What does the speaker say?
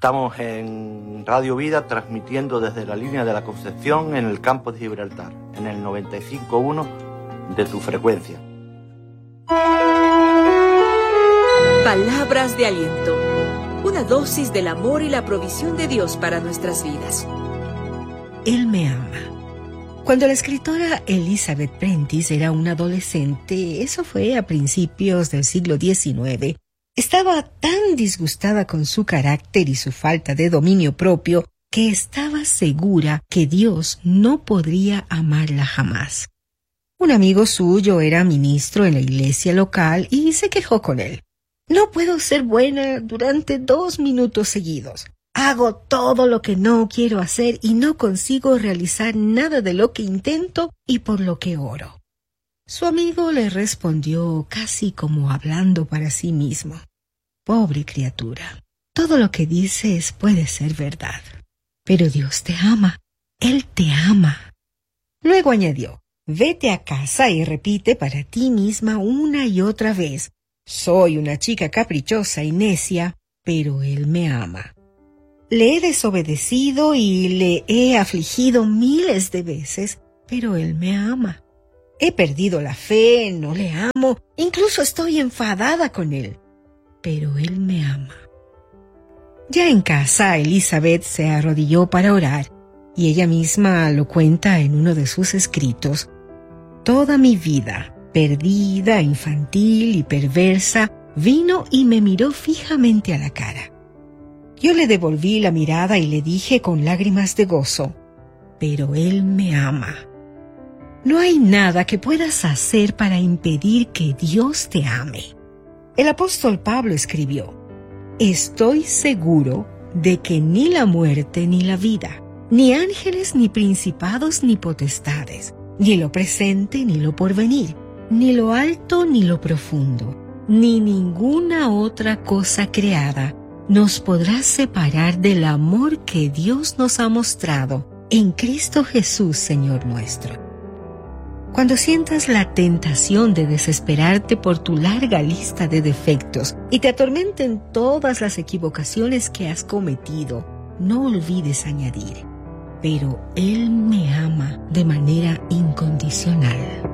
Estamos en Radio Vida transmitiendo desde la línea de la Concepción en el campo de Gibraltar, en el 95.1 de tu frecuencia. Palabras de aliento, una dosis del amor y la provisión de Dios para nuestras vidas. Él me ama. Cuando la escritora Elizabeth Prentice era una adolescente, eso fue a principios del siglo XIX, estaba tan disgustada con su carácter y su falta de dominio propio que estaba segura que Dios no podría amarla jamás. Un amigo suyo era ministro en la iglesia local y se quejó con él. No puedo ser buena durante 2 minutos seguidos. Hago todo lo que no quiero hacer y no consigo realizar nada de lo que intento y por lo que oro. Su amigo le respondió casi como hablando para sí mismo. Pobre criatura, todo lo que dices puede ser verdad, pero Dios te ama, Él te ama. Luego añadió, vete a casa y repite para ti misma una y otra vez, soy una chica caprichosa y necia, pero Él me ama. Le he desobedecido y le he afligido miles de veces, pero Él me ama. He perdido la fe, no le amo, incluso estoy enfadada con Él, pero Él me ama. Ya en casa, Elizabeth se arrodilló para orar, y ella misma lo cuenta en uno de sus escritos. Toda mi vida, perdida, infantil y perversa, vino y me miró fijamente a la cara. Yo le devolví la mirada y le dije con lágrimas de gozo, pero Él me ama. No hay nada que puedas hacer para impedir que Dios te ame. El apóstol Pablo escribió, estoy seguro de que ni la muerte ni la vida, ni ángeles ni principados ni potestades, ni lo presente ni lo porvenir, ni lo alto ni lo profundo, ni ninguna otra cosa creada nos podrá separar del amor que Dios nos ha mostrado en Cristo Jesús, Señor nuestro. Cuando sientas la tentación de desesperarte por tu larga lista de defectos y te atormenten todas las equivocaciones que has cometido, no olvides añadir, pero Él me ama de manera incondicional.